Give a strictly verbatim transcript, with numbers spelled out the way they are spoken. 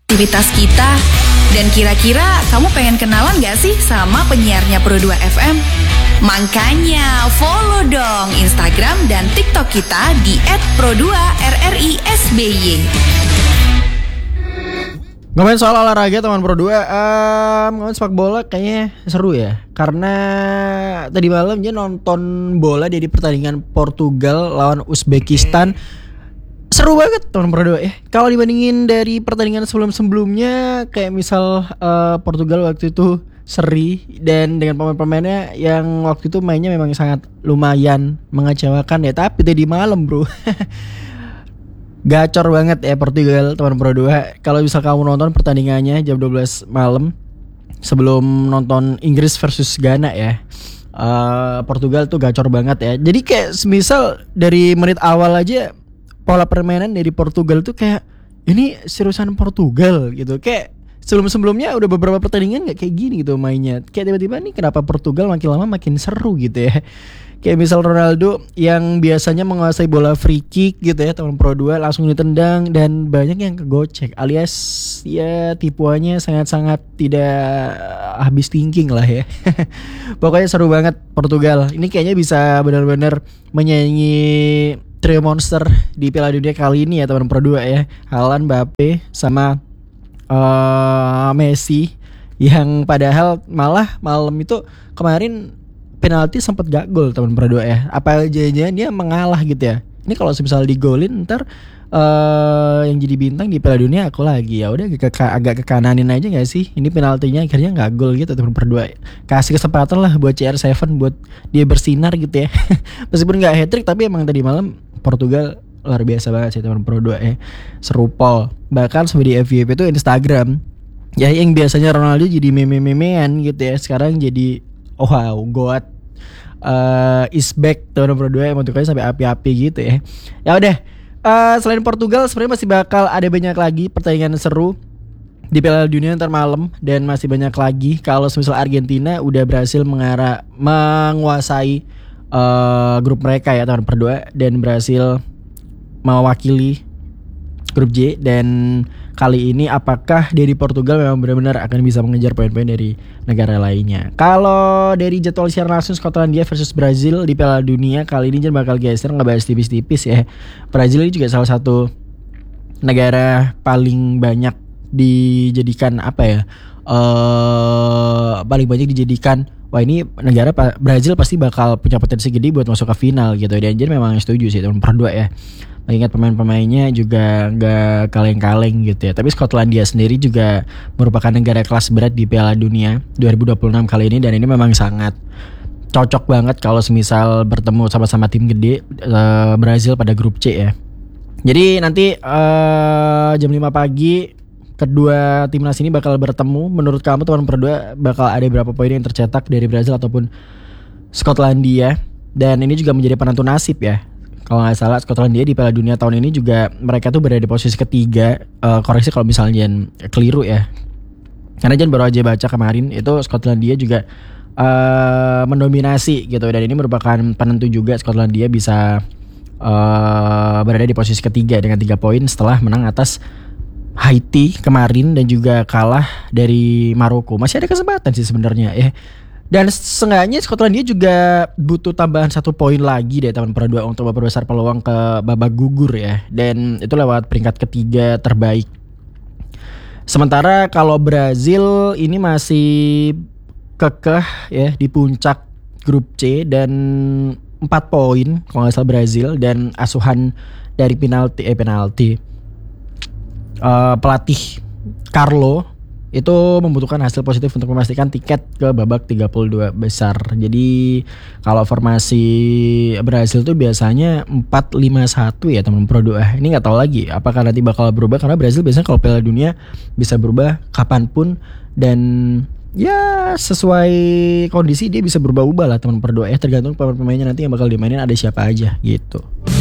aktivitas kita. Dan kira-kira kamu pengen kenalan gak sih sama penyiarnya Pro dua F M? Makanya follow dong Instagram dan TikTok kita di et pro dua r r i s b y. Ngomongin soal olahraga teman Pro dua, um, ngomongin sepak bola kayaknya seru ya. Karena tadi malam dia nonton bola dari pertandingan Portugal lawan Uzbekistan. Seru banget teman Pro dua ya. Kalau dibandingin dari pertandingan sebelum-sebelumnya, kayak misal uh, Portugal waktu itu seri, dan dengan pemain-pemainnya yang waktu itu mainnya memang sangat lumayan mengecewakan ya. Tapi tadi malam bro gacor banget ya Portugal teman Pro dua. Kalau misal kamu nonton pertandingannya jam dua belas malam sebelum nonton Inggris versus Ghana ya, uh, Portugal tuh gacor banget ya. Jadi kayak semisal dari menit awal aja pola permainan dari Portugal tuh kayak ini seriusan Portugal gitu. Kayak sebelum-sebelumnya udah beberapa pertandingan gak kayak gini gitu mainnya. Kayak tiba-tiba nih kenapa Portugal makin lama makin seru gitu ya. Kayak misal Ronaldo yang biasanya menguasai bola free kick gitu ya teman Pro dua langsung ditendang dan banyak yang kegocek, alias ya tipuannya sangat-sangat tidak habis thinking lah ya. Pokoknya seru banget Portugal. Ini kayaknya bisa benar-benar menyaingi trio monster di Piala Dunia kali ini ya teman Pro dua ya. Haaland, Mbappe sama uh, Messi, yang padahal malah malam itu kemarin penalti sempat gak gol teman Pro dua ya. Apa jangan-jangan dia mengalah gitu ya. Ini kalau misalnya digolin ntar uh, yang jadi bintang di Piala Dunia aku lagi. Ya udah agak, agak ke kananin aja gak sih. Ini penaltinya akhirnya gak gol gitu teman Pro dua. Kasih kesempatan lah buat C R tujuh buat dia bersinar gitu ya. Meskipun gak hat-trick tapi emang tadi malam Portugal luar biasa banget sih teman Pro dua ya. Seru pol. Bahkan sampai di F Y P itu Instagram ya, yang biasanya Ronaldo jadi meme-memean gitu ya, sekarang jadi oh wow god uh, is back teman Pro dua, emang tukangnya sampai api-api gitu ya. Ya udah, uh, selain Portugal sebenarnya masih bakal ada banyak lagi pertandingan seru di Piala Dunia ntar malam, dan masih banyak lagi kalau misal Argentina udah berhasil mengarah menguasai Uh, grup mereka ya teman Pro dua dan berhasil mewakili grup J. Dan kali ini apakah dari Portugal memang benar-benar akan bisa mengejar poin-poin dari negara lainnya? Kalau dari jadwal siaran langsung Skotlandia versus Brazil di Piala Dunia kali ini jangan bakal geser ngebahas tipis-tipis ya. Brazil ini juga salah satu negara paling banyak dijadikan apa ya? Uh, paling banyak dijadikan wah ini negara Brazil pasti bakal punya potensi gede buat masuk ke final gitu. Dan jadi memang setuju sih teman Pro dua ya. Mengingat pemain-pemainnya juga gak kaleng-kaleng gitu ya. Tapi Skotlandia sendiri juga merupakan negara kelas berat di Piala Dunia dua ribu dua puluh enam kali ini, dan ini memang sangat cocok banget kalau semisal bertemu sama-sama tim gede uh, Brazil pada grup C ya. Jadi nanti uh, jam lima pagi kedua timnas ini bakal bertemu. Menurut kamu teman Pro dua bakal ada berapa poin yang tercetak dari Brazil ataupun Skotlandia? Dan ini juga menjadi penentu nasib ya. Kalau nggak salah Skotlandia di Piala Dunia tahun ini juga mereka tuh berada di posisi ketiga. Uh, koreksi kalau misalnya keliru ya. Karena Jan baru aja baca kemarin itu Skotlandia juga uh, mendominasi gitu. Dan ini merupakan penentu juga Skotlandia bisa uh, berada di posisi ketiga dengan tiga poin setelah menang atas Haiti kemarin dan juga kalah dari Maroko. Masih ada kesempatan sih sebenarnya ya. Dan seenggaknya Skotlandia juga butuh tambahan satu poin lagi deh teman Pro dua untuk memperbesar peluang ke babak gugur ya. Dan itu lewat peringkat ketiga terbaik. Sementara kalau Brazil ini masih kekeh ya di puncak grup C dan empat poin kalau nggak salah Brazil, dan asuhan dari penalti eh penalti Uh, pelatih Carlo itu membutuhkan hasil positif untuk memastikan tiket ke babak tiga puluh dua besar. Jadi kalau formasi Brazil tuh biasanya empat lima satu ya teman Pro dua. Ini nggak tahu lagi apakah nanti bakal berubah, karena Brazil biasanya kalau Piala Dunia bisa berubah kapanpun, dan ya sesuai kondisi dia bisa berubah-ubah lah teman Pro dua ya, tergantung pemain-pemainnya nanti yang bakal dimainin ada siapa aja gitu.